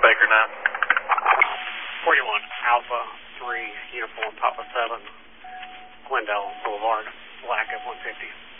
Baker 9. 41 Alpha 3 Uniform Papa 7, Glendale Boulevard, black at 150.